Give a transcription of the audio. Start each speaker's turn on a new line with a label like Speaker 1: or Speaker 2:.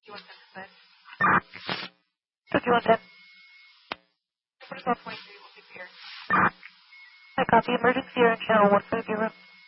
Speaker 1: 5110. 2423 will be here. I copy emergency air in channel 150.